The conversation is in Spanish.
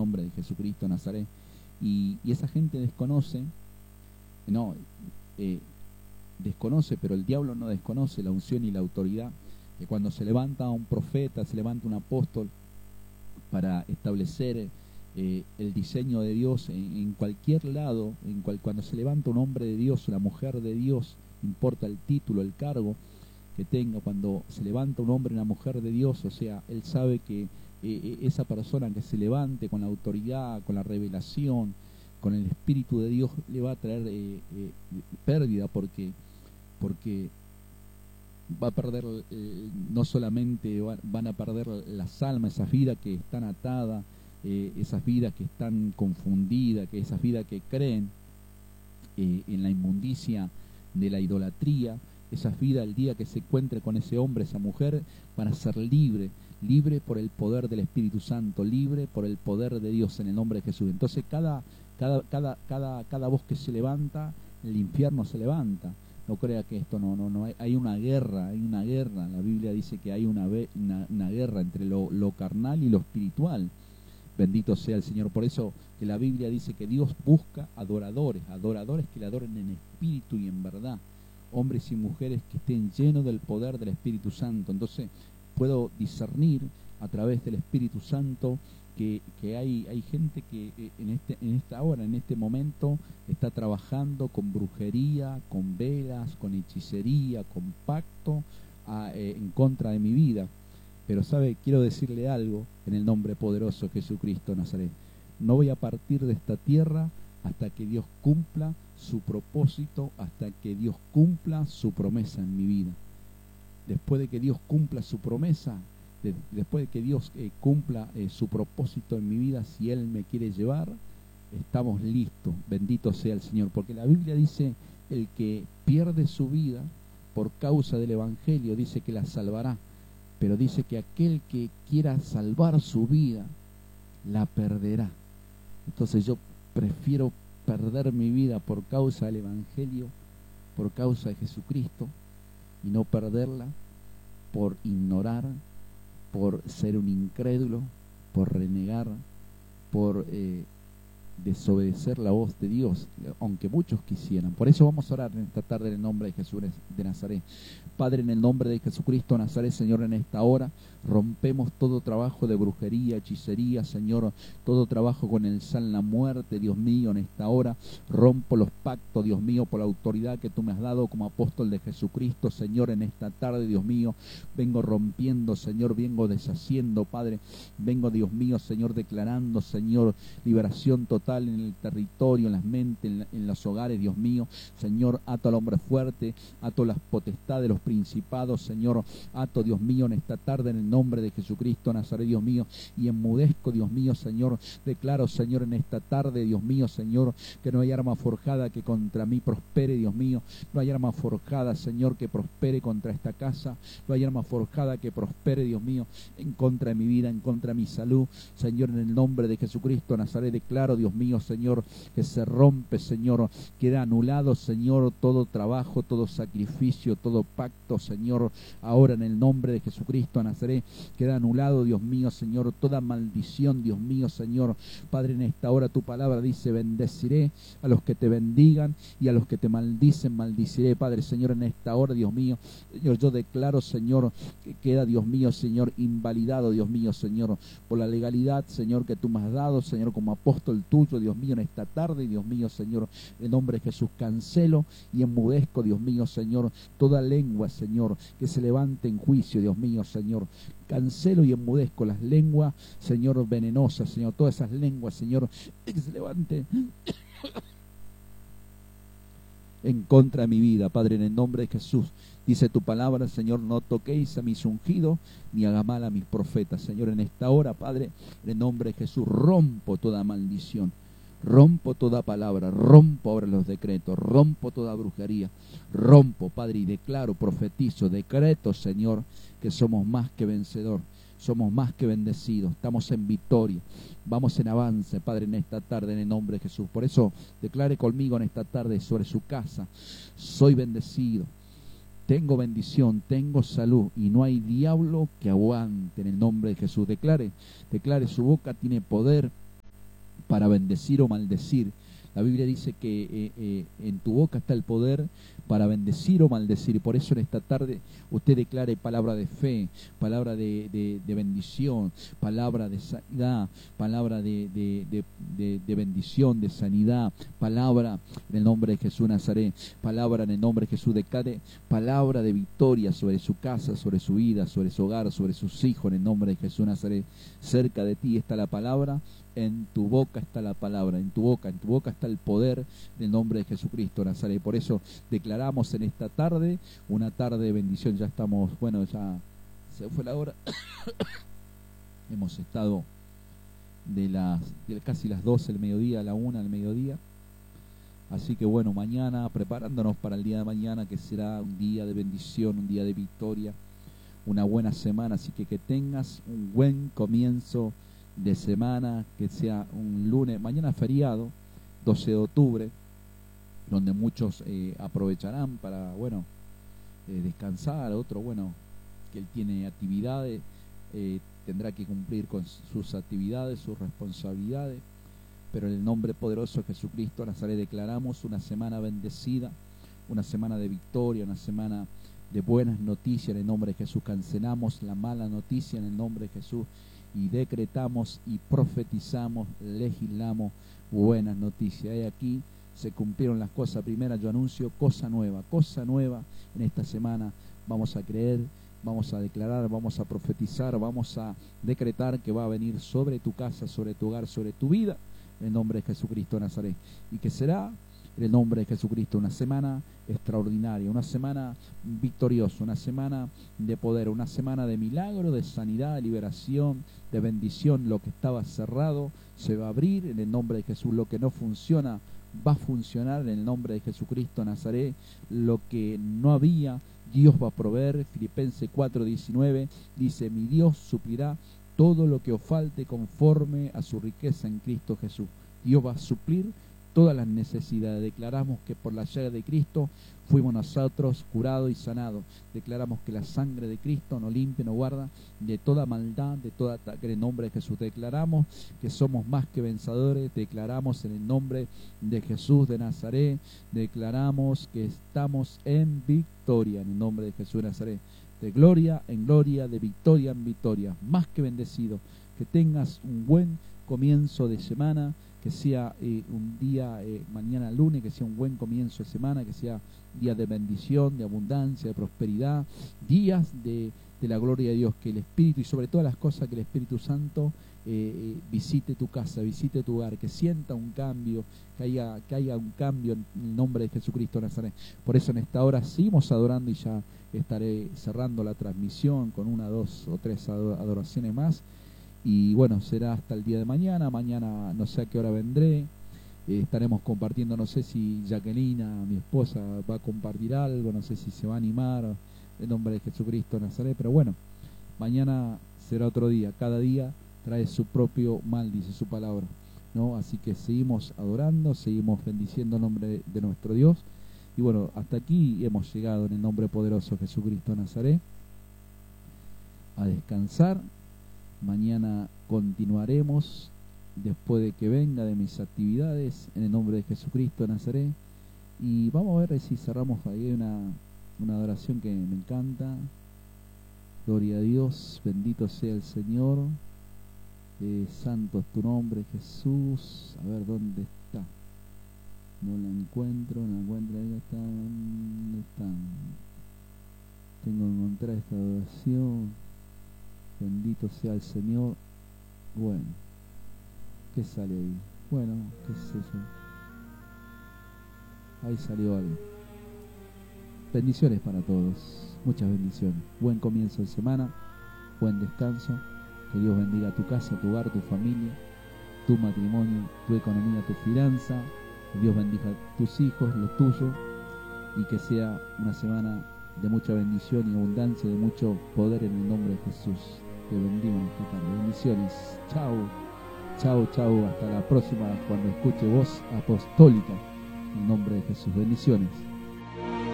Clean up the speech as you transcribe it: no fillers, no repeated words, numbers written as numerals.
nombre de Jesucristo de Nazaret. Y esa gente desconoce, desconoce, pero el diablo no desconoce la unción y la autoridad, que cuando se levanta un profeta, se levanta un apóstol para establecer el diseño de Dios en cualquier lado, cuando se levanta un hombre de Dios, una mujer de Dios, importa el título, el cargo que tenga, cuando se levanta un hombre, una mujer de Dios, o sea, él sabe que esa persona que se levante con la autoridad, con la revelación, con el Espíritu de Dios, le va a traer pérdida, porque va a perder, no solamente van a perder las almas, esas vidas que están atadas, esas vidas que están confundidas, que esas vidas que creen en la inmundicia de la idolatría, esas vidas, el día que se encuentre con ese hombre, esa mujer, van a ser libres por el poder del Espíritu Santo, libre por el poder de Dios en el nombre de Jesús. Entonces cada voz que se levanta, el infierno se levanta. No crea que esto no hay una guerra, la Biblia dice que hay una guerra entre lo carnal y lo espiritual. Bendito sea el Señor. Por eso que la Biblia dice que Dios busca adoradores que le adoren en espíritu y en verdad, hombres y mujeres que estén llenos del poder del Espíritu Santo. Entonces puedo discernir a través del Espíritu Santo que hay gente que en esta hora, en este momento, está trabajando con brujería, con velas, con hechicería, con pacto en contra de mi vida. Pero quiero decirle algo en el nombre poderoso de Jesucristo de Nazaret. No voy a partir de esta tierra hasta que Dios cumpla su propósito, hasta que Dios cumpla su promesa en mi vida. Después de que Dios cumpla su promesa, después de que Dios cumpla su propósito en mi vida, si Él me quiere llevar, estamos listos. Bendito sea el Señor, porque la Biblia dice: el que pierde su vida por causa del Evangelio, dice que la salvará, pero dice que aquel que quiera salvar su vida, la perderá. Entonces yo prefiero perder mi vida por causa del Evangelio, por causa de Jesucristo, y no perderla por ignorar, por ser un incrédulo, por renegar, por desobedecer la voz de Dios, aunque muchos quisieran. Por eso vamos a orar en esta tarde en el nombre de Jesús de Nazaret. Padre, en el nombre de Jesucristo de Nazaret, Señor, en esta hora rompemos todo trabajo de brujería, hechicería, Señor, todo trabajo con el sal, la muerte, Dios mío, en esta hora rompo los pactos, Dios mío, por la autoridad que tú me has dado como apóstol de Jesucristo, Señor, en esta tarde, Dios mío, vengo rompiendo, Señor, vengo deshaciendo, Padre, vengo, Dios mío, Señor, declarando, Señor, liberación total en el territorio, en las mentes, en los hogares, Dios mío, Señor, ato al hombre fuerte, ato las potestades, los principados, Señor, ato, Dios mío, en esta tarde, en el nombre de Jesucristo Nazaret, Dios mío, y enmudezco, Dios mío, Señor, declaro, Señor, en esta tarde, Dios mío, Señor, que no hay arma forjada que contra mí prospere, Dios mío, no hay arma forjada, Señor, que prospere contra esta casa, no hay arma forjada que prospere, Dios mío, en contra de mi vida, en contra de mi salud, Señor, en el nombre de Jesucristo Nazaret, declaro, Dios mío, Señor, que se rompe, Señor, queda anulado, Señor, todo trabajo, todo sacrificio, todo pacto, Señor, ahora en el nombre de Jesucristo Nazaret, queda anulado, Dios mío, Señor, toda maldición, Dios mío, Señor, Padre, en esta hora tu palabra dice: bendeciré a los que te bendigan y a los que te maldicen, maldiciré, Padre, Señor, en esta hora, Dios mío, Señor, yo declaro, Señor, que queda, Dios mío, Señor, invalidado, Dios mío, Señor, por la legalidad, Señor, que tú me has dado, Señor, como apóstol tuyo, Dios mío, en esta tarde, Dios mío, Señor, en nombre de Jesús, cancelo y enmudezco, Dios mío, Señor, toda lengua, Señor, que se levante en juicio, Dios mío, Señor, cancelo y enmudezco las lenguas, Señor, venenosas, Señor, todas esas lenguas, Señor, que se levante en contra de mi vida, Padre, en el nombre de Jesús. Dice tu palabra, Señor, no toquéis a mis ungidos, ni haga mal a mis profetas. Señor, en esta hora, Padre, en el nombre de Jesús, rompo toda maldición, rompo toda palabra, rompo ahora los decretos, rompo toda brujería, rompo, Padre, y declaro, profetizo, decreto, Señor, que somos más que vencedor, somos más que bendecidos, estamos en victoria, vamos en avance, Padre, en esta tarde, en el nombre de Jesús. Por eso, declare conmigo en esta tarde sobre su casa: soy bendecido, tengo bendición, tengo salud, y no hay diablo que aguante, en el nombre de Jesús. Declare, su boca tiene poder para bendecir o maldecir. La Biblia dice que en tu boca está el poder para bendecir o maldecir. Y por eso en esta tarde usted declare palabra de fe, palabra de bendición, palabra de sanidad, palabra de bendición, de sanidad, palabra en el nombre de Jesús Nazaret, palabra en el nombre de Jesús. Declare palabra de victoria sobre su casa, sobre su vida, sobre su hogar, sobre sus hijos, en el nombre de Jesús Nazaret. Cerca de ti está la palabra. En tu boca está la palabra, en tu boca está el poder del nombre de Jesucristo Nazaret. Por eso declaramos en esta tarde una tarde de bendición. Ya estamos, bueno, ya se fue la hora. Hemos estado de casi las 12 del mediodía a la 1 del mediodía. Así que bueno, mañana preparándonos para el día de mañana, que será un día de bendición, un día de victoria, una buena semana. Así que tengas un buen comienzo de semana, que sea un lunes, mañana feriado, 12 de octubre, donde muchos aprovecharán para, bueno, descansar. Otro, bueno, que él tiene actividades, tendrá que cumplir con sus actividades, sus responsabilidades, pero en el nombre poderoso de Jesucristo Nazaret declaramos una semana bendecida, una semana de victoria, una semana de buenas noticias. En el nombre de Jesús cancelamos la mala noticia en el nombre de Jesús y decretamos y profetizamos, legislamos buenas noticias. Y aquí se cumplieron las cosas primeras. Yo anuncio cosa nueva en esta semana. Vamos a creer, vamos a declarar, vamos a profetizar, vamos a decretar que va a venir sobre tu casa, sobre tu hogar, sobre tu vida, en el nombre de Jesucristo de Nazaret. Y que será en el nombre de Jesucristo una semana extraordinaria, una semana victoriosa, una semana de poder, una semana de milagro, de sanidad, de liberación, de bendición. Lo que estaba cerrado se va a abrir en el nombre de Jesús. Lo que no funciona va a funcionar en el nombre de Jesucristo Nazaret. Lo que no había, Dios va a proveer. Filipenses 4:19 dice: mi Dios suplirá todo lo que os falte conforme a su riqueza en Cristo Jesús. Dios va a suplir todas las necesidades. Declaramos que por la llaga de Cristo fuimos nosotros curados y sanados. Declaramos que la sangre de Cristo nos limpia, nos guarda de toda maldad, de toda ataque en el nombre de Jesús. Declaramos que somos más que vencedores. Declaramos en el nombre de Jesús de Nazaret. Declaramos que estamos en victoria en el nombre de Jesús de Nazaret. De gloria en gloria, de victoria en victoria. Más que bendecido. Que tengas un buen comienzo de semana. Que sea un día, mañana lunes, que sea un buen comienzo de semana, que sea día de bendición, de abundancia, de prosperidad, días de la gloria de Dios, que el Espíritu, y sobre todas las cosas, que el Espíritu Santo visite tu casa, visite tu hogar, que sienta un cambio, que haya un cambio en el nombre de Jesucristo de Nazaret. Por eso en esta hora seguimos adorando y ya estaré cerrando la transmisión con 1, 2 o 3 adoraciones más. Y bueno, será hasta el día de mañana. Mañana no sé a qué hora vendré. Estaremos compartiendo, no sé si Jacqueline, mi esposa, va a compartir algo, no sé si se va a animar en nombre de Jesucristo de Nazaret. Pero bueno, mañana será otro día. Cada día trae su propio mal, dice su palabra, ¿no? Así que seguimos adorando, seguimos bendiciendo el nombre de nuestro Dios. Y bueno, hasta aquí hemos llegado en el nombre poderoso de Jesucristo de Nazaret. A descansar. Mañana continuaremos después de que venga de mis actividades en el nombre de Jesucristo de Nazaret. Y vamos a ver si cerramos ahí una adoración que me encanta. Gloria a Dios, bendito sea el Señor. Santo es tu nombre, Jesús. A ver dónde está. No la encuentro, ahí está. ¿Dónde están? Tengo que encontrar esta adoración. Bendito sea el Señor. Bueno, ¿qué sale ahí? Bueno, qué sé yo. Ahí salió algo. Bendiciones para todos. Muchas bendiciones. Buen comienzo de semana. Buen descanso. Que Dios bendiga tu casa, tu hogar, tu familia, tu matrimonio, tu economía, tu finanza. Que Dios bendiga tus hijos, los tuyos. Y que sea una semana de mucha bendición y abundancia, de mucho poder en el nombre de Jesús. Te bendigo en esta tarde. Bendiciones. Chao. Chao, chao. Hasta la próxima cuando escuche voz apostólica. En el nombre de Jesús. Bendiciones.